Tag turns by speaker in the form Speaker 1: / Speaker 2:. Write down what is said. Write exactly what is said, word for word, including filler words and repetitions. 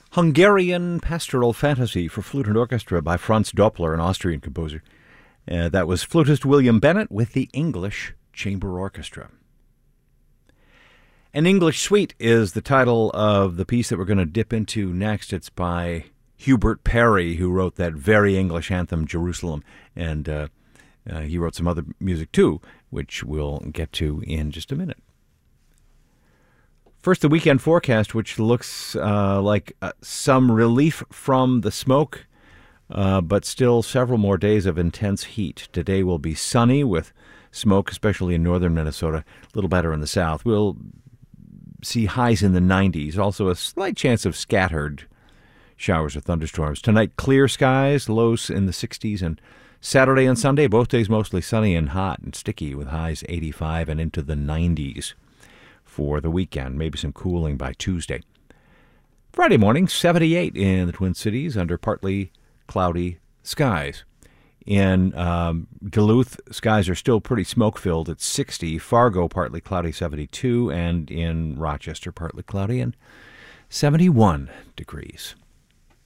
Speaker 1: Hungarian Pastoral Fantasy for Flute and Orchestra by Franz Doppler, an Austrian composer. Uh, that was flutist William Bennett with the English Chamber Orchestra. An English Suite is the title of the piece that we're going to dip into next. It's by Hubert Parry, who wrote that very English anthem, Jerusalem, and uh, uh, he wrote some other music too, which we'll get to in just a minute. First, the weekend forecast, which looks uh, like uh, some relief from the smoke, uh, but still several more days of intense heat. Today will be sunny with smoke, especially in northern Minnesota, a little better in the south. We'll see highs in the nineties, also a slight chance of scattered showers or thunderstorms. Tonight, clear skies, lows in the sixties, and Saturday and Sunday, both days mostly sunny and hot and sticky with highs eighty-five and into the nineties. For the weekend, maybe some cooling by Tuesday. Friday morning, seventy-eight in the Twin Cities under partly cloudy skies. In um, Duluth, skies are still pretty smoke-filled at sixty. Fargo, partly cloudy, seventy-two. And in Rochester, partly cloudy and seventy-one degrees.